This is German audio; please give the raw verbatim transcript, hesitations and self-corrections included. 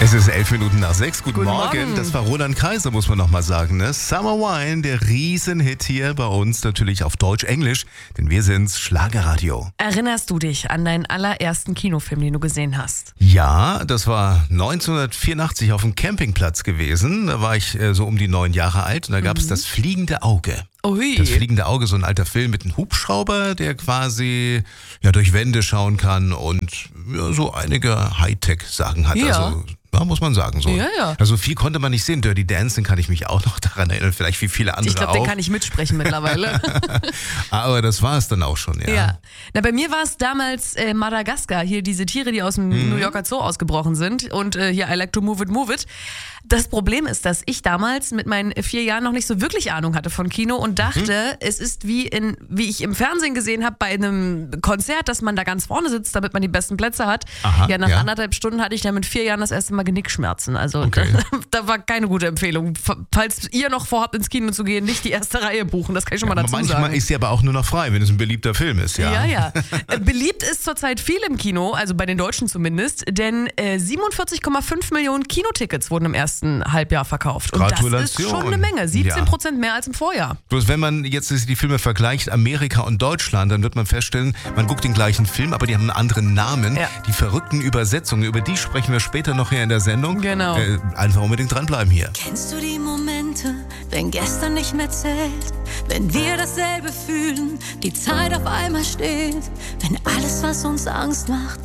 Es ist elf Minuten nach sechs. Guten, Guten Morgen. Morgen. Das war Roland Kaiser, muss man nochmal sagen. Ne? Summer Wine, der Riesenhit hier bei uns, natürlich auf Deutsch-Englisch, denn wir sind's, Schlagerradio. Erinnerst du dich an deinen allerersten Kinofilm, den du gesehen hast? Ja, das war neunzehnhundertvierundachtzig auf dem Campingplatz gewesen. Da war ich äh, so um die neun Jahre alt und da gab's das Fliegende Auge. Ui. Das Fliegende Auge, so ein alter Film mit einem Hubschrauber, der quasi ja, durch Wände schauen kann und ja, so einige Hightech-Sachen hat. Ja. Also, ja, muss man sagen. So. Ja, ja. Also viel konnte man nicht sehen. Dirty Dancing kann ich mich auch noch daran erinnern, vielleicht wie viele andere Ich glaube, den auch. kann ich mitsprechen mittlerweile. Aber das war es dann auch schon, ja. Ja. Na, bei mir war es damals äh, Madagaskar, hier diese Tiere, die aus dem Mhm. New Yorker Zoo ausgebrochen sind und äh, hier I like to move it, move it. Das Problem ist, dass ich damals mit meinen vier Jahren noch nicht so wirklich Ahnung hatte von Kino und dachte, es ist wie in wie ich im Fernsehen gesehen habe bei einem Konzert, dass man da ganz vorne sitzt, damit man die besten Plätze hat. Aha, ja, nach ja. anderthalb Stunden hatte ich dann mit vier Jahren das erste Mal Genickschmerzen. Also Okay. da, da war keine gute Empfehlung. Falls ihr noch vorhabt, ins Kino zu gehen, nicht die erste Reihe buchen. Das kann ich schon mal dazu Manchmal sagen. ist sie aber auch nur noch frei, wenn es ein beliebter Film ist, ja. Ja, ja. Äh, Beliebt ist zurzeit viel im Kino, also bei den Deutschen zumindest, denn äh, siebenundvierzig Komma fünf Millionen Kinotickets wurden im ersten Halbjahr verkauft. Und das ist Gratulation. schon eine Menge, siebzehn Prozent mehr als im Vorjahr. Bloß wenn man jetzt die Filme vergleicht, Amerika und Deutschland, dann wird man feststellen, man guckt den gleichen Film, aber die haben einen anderen Namen. Ja. Die verrückten Übersetzungen, über die sprechen wir später noch hier in der Sendung. Genau. Äh, einfach unbedingt dranbleiben hier. Kennst du die Momente, wenn gestern nicht mehr zählt, wenn wir dasselbe fühlen, die Zeit auf einmal steht, wenn alles, was uns Angst macht,